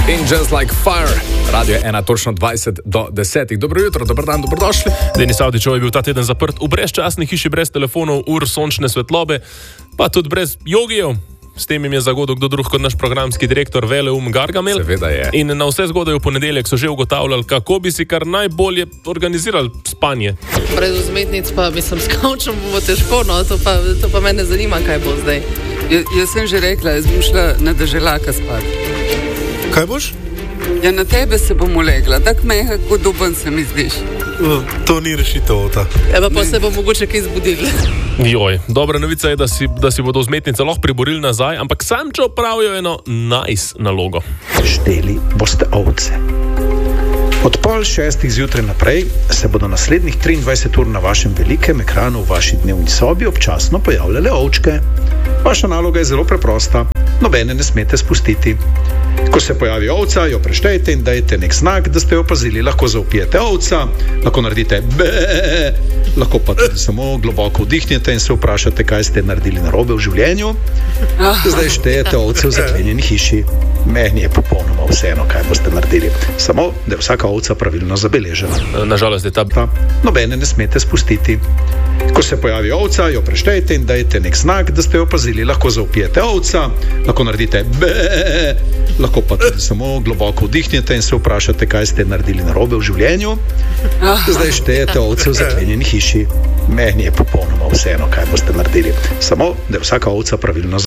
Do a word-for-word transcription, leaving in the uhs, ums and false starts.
Just Like Fire. Radio je ena točno dvajset do desetih. Dobro jutro, dober dan, dobrodošli. Denis Avdićev je bil ta teden zaprt v brezčasni hiši, brez telefonov, ur, sončne svetlobe, pa tudi brez jogijev. S tem jim je zagodil kdo drug kot naš programski direktor Veleum Gargamel. Seveda je. In na vse zgodaj v ponedeljek so že ugotavljali, kako bi si kar najbolje organizirali spanje. Brez vzmetnic pa mislim, s kavčem bo težko, no, to pa, to pa mene zanima, kaj bo zdaj. Ja, jaz sem že rekla, jaz bom šla na deželaka spati. Kaj boš? Ja, na tebe se bom ulegla, tak mehak, kot doben se mi zdiš. Uh, to ni rešitev, ta. Eba pa ne. Se bo mogoče kaj zbudili. Joj, dobra novica je, da si, da si bodo vzmetnice lahko priborili nazaj, ampak samčo opravijo eno nice nalogo. Šteli boste ovce. Od pol šestih zjutraj naprej se bodo naslednjih triindvajset ur na vašem velikem ekranu v vaši dnevni sobi občasno pojavljale ovčke. Vaša naloga je zelo preprosta, nobene ne smete spustiti. Ko se pojavi ovca, jo preštejte in dajte nek znak, da ste jo opazili. Lahko zaupijete ovca, lahko naredite be, lahko pa tudi samo globoko vdihnete in se vprašate, kaj ste naredili narobe v življenju. Zdaj štejete ovce v zaklenjeni hiši. Meni je popolnoma vseeno, kaj boste naredili. Samo, da je vsaka ovca pravilno zabeležena. Nažalost je ta... ta nobene ne smete spustiti. Ko se pojavi ovca, jo preštejte in dajte nek znak, da ste jo opazili. Lahko zaupijete ovca, lahko naredite be, lahko pa tudi samo globoko vdihnete in se vprašate, kaj ste naredili narobe v življenju. Zdaj štejete ovce v zaklenjeni hiši. Meni je popolnoma vseeno, kaj boste naredili. Samo, da je vsaka ovca pravilno